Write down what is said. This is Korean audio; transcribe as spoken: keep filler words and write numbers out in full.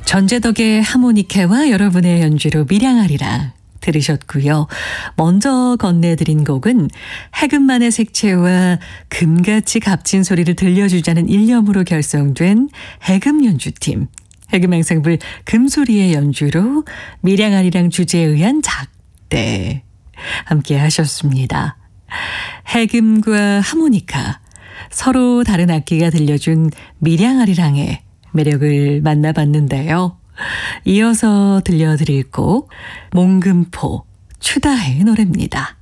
전재덕의 하모니카와 여러분의 연주로 밀양아리랑 들으셨고요. 먼저 건네드린 곡은 해금만의 색채와 금같이 값진 소리를 들려주자는 일념으로 결성된 해금 연주팀 해금 앵상블 금소리의 연주로 밀양아리랑 주제에 의한 작대 함께 하셨습니다. 해금과 하모니카 서로 다른 악기가 들려준 밀양아리랑의 매력을 만나봤는데요. 이어서 들려드릴 곡 몽금포 추다의 노래입니다.